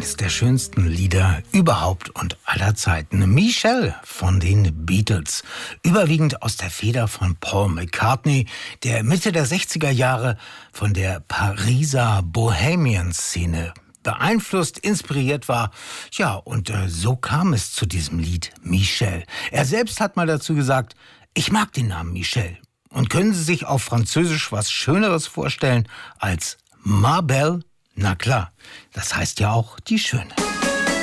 eines der schönsten Lieder überhaupt und aller Zeiten. Michelle von den Beatles. Überwiegend aus der Feder von Paul McCartney, der Mitte der 60er Jahre von der Pariser Bohemian-Szene beeinflusst, inspiriert war. Ja, und so kam es zu diesem Lied Michelle. Er selbst hat mal dazu gesagt, ich mag den Namen Michelle. Und können Sie sich auf Französisch was Schöneres vorstellen als Ma Belle? Na klar, das heißt ja auch die Schöne.